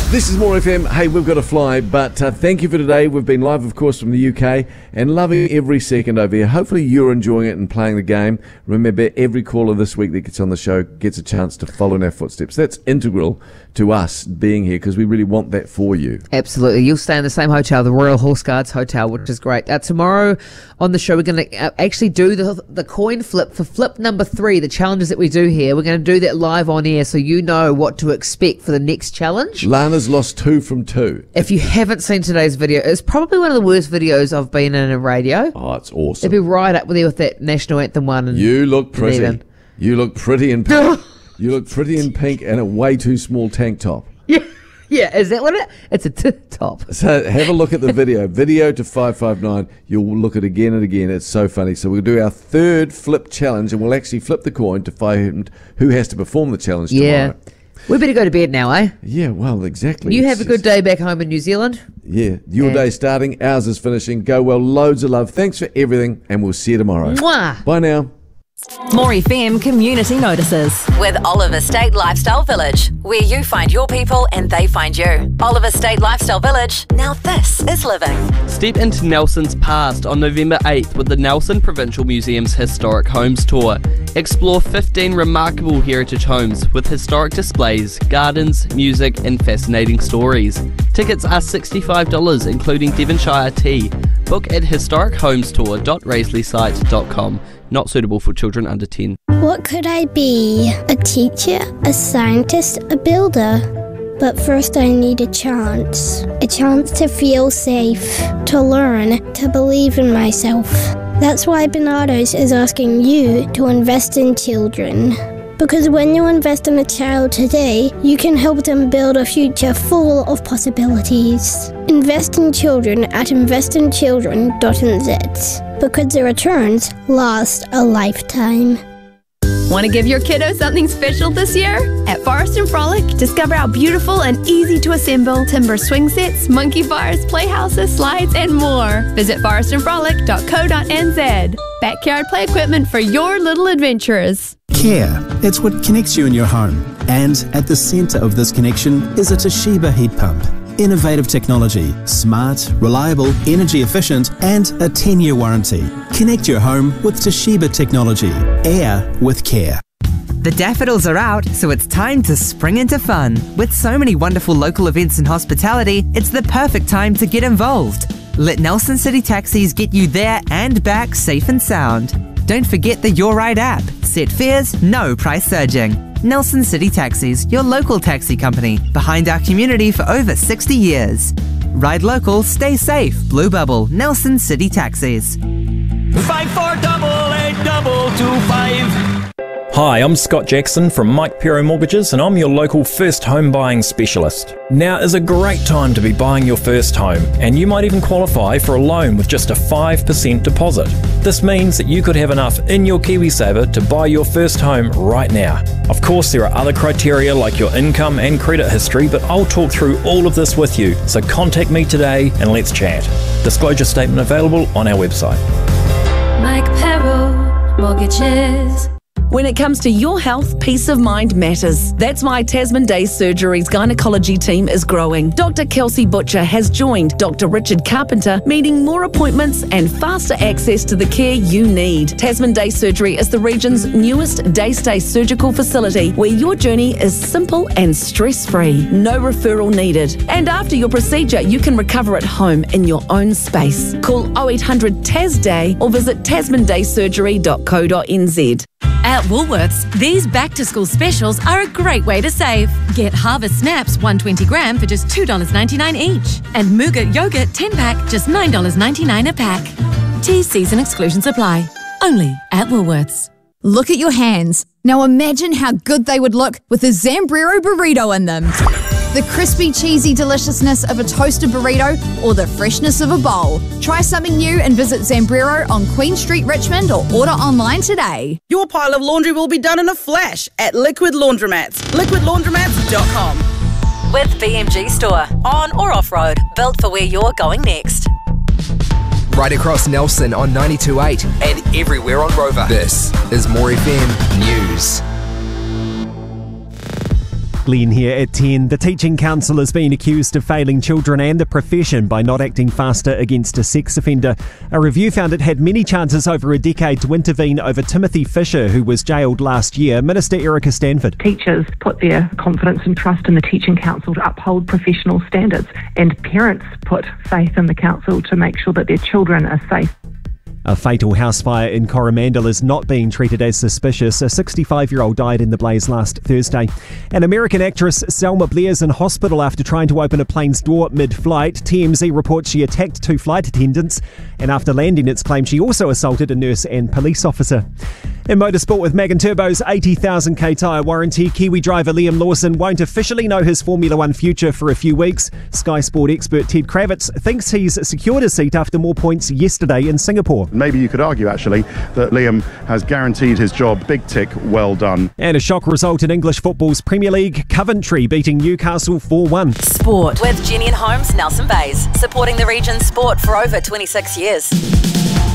This is More FM. Hey, we've got to fly, but thank you for today. We've been live, of course, from the UK and loving every second over here. Hopefully you're enjoying it and playing the game. Remember, every caller this week that gets on the show gets a chance to follow in our footsteps. That's integral to us being here because we really want that for you. Absolutely. You'll stay in the same hotel, the Royal Horse Guards Hotel, which is great. Tomorrow on the show, we're going to actually do the coin flip for flip number 3, the challenges that we do here. We're going to do that live on air so you know what to expect for the next challenge. Lana's lost 2 from 2. If you haven't seen today's video, it's probably one of the worst videos I've been in radio. Oh, it's awesome. It'd be right up there with that national anthem one. And you look pretty. You look pretty in pink. You look pretty in pink and a way too small tank top. Yeah, is that what it's a top. So have a look at the video to 559. You'll look at it again and again. It's so funny. So we'll do our 3rd flip challenge and we'll actually flip the coin to find who has to perform the challenge tomorrow. We better go to bed now, eh? Yeah, well, exactly. You have a good day back home in New Zealand. Yeah, your day's starting, ours is finishing. Go well, loads of love. Thanks for everything, and we'll see you tomorrow. Mwah. Bye now. More FM Community Notices with Oliver State Lifestyle Village, where you find your people and they find you. Oliver State Lifestyle Village, now this is living. Step into Nelson's past on November 8th with the Nelson Provincial Museum's Historic Homes Tour. Explore 15 remarkable heritage homes with historic displays, gardens, music and fascinating stories. Tickets are $65, including Devonshire tea. Book at historichomestour.raisleysite.com. Not suitable for children under 10. What could I be? A teacher, a scientist, a builder? But first I need a chance. A chance to feel safe, to learn, to believe in myself. That's why Bernardo's is asking you to invest in children. Because when you invest in a child today, you can help them build a future full of possibilities. Invest in children at investinchildren.nz. Because the returns last a lifetime. Want to give your kiddo something special this year? At Forest and Frolic, discover our beautiful and easy to assemble timber swing sets, monkey bars, playhouses, slides, and more. Visit forestandfrolic.co.nz. Backyard play equipment for your little adventures. Care. It's what connects you in your home. And at the centre of this connection is a Toshiba heat pump. Innovative technology, smart, reliable, energy efficient, and a 10-year warranty. Connect your home with Toshiba technology. Air with care. The daffodils are out, so it's time to spring into fun. With so many wonderful local events and hospitality, it's the perfect time to get involved. Let Nelson City Taxis get you there and back safe and sound. Don't forget the Your Ride app. Set fares, no price surging. Nelson City Taxis, your local taxi company, behind our community for over 60 years. Ride local, stay safe. Blue Bubble, Nelson City Taxis. 54882225. Hi, I'm Scott Jackson from Mike Pero Mortgages and I'm your local first home buying specialist. Now is a great time to be buying your first home and you might even qualify for a loan with just a 5% deposit. This means that you could have enough in your KiwiSaver to buy your first home right now. Of course, there are other criteria like your income and credit history, but I'll talk through all of this with you, so contact me today and let's chat. Disclosure statement available on our website. Mike Pero Mortgages. When it comes to your health, peace of mind matters. That's why Tasman Day Surgery's gynecology team is growing. Dr. Kelsey Butcher has joined Dr. Richard Carpenter, meaning more appointments and faster access to the care you need. Tasman Day Surgery is the region's newest day-stay surgical facility where your journey is simple and stress-free. No referral needed. And after your procedure, you can recover at home in your own space. Call 0800 TAS-DAY or visit tasmandaysurgery.co.nz. At Woolworths, these back-to-school specials are a great way to save. Get Harvest Snaps 120 gram for just $2.99 each. And Muga Yogurt 10-pack, just $9.99 a pack. T-C's and exclusions apply. Only at Woolworths. Look at your hands. Now imagine how good they would look with a Zambrero burrito in them. The crispy, cheesy deliciousness of a toasted burrito or the freshness of a bowl. Try something new and visit Zambrero on Queen Street, Richmond, or order online today. Your pile of laundry will be done in a flash at Liquid Laundromats. LiquidLaundromats.com. With BMG Store, on or off-road, built for where you're going next. Right across Nelson on 92.8 and everywhere on Rover. This is More FM News. Glenn here at 10. The Teaching Council has been accused of failing children and the profession by not acting faster against a sex offender. A review found it had many chances over a decade to intervene over Timothy Fisher, who was jailed last year. Minister Erica Stanford. Teachers put their confidence and trust in the Teaching Council to uphold professional standards, and parents put faith in the council to make sure that their children are safe. A fatal house fire in Coromandel is not being treated as suspicious. A 65-year-old died in the blaze last Thursday. And American actress Selma Blair's in hospital after trying to open a plane's door mid-flight. TMZ reports she attacked 2 flight attendants, and after landing it's claimed she also assaulted a nurse and police officer. In motorsport, with Magan Turbo's 80,000k tyre warranty, Kiwi driver Liam Lawson won't officially know his Formula 1 future for a few weeks. Sky Sport expert Ted Kravitz thinks he's secured a seat after more points yesterday in Singapore. Maybe you could argue, actually, that Liam has guaranteed his job. Big tick, well done. And a shock result in English football's Premier League. Coventry beating Newcastle 4-1. Sport with Jenny and Holmes, Nelson Bays, supporting the region's sport for over 26 years.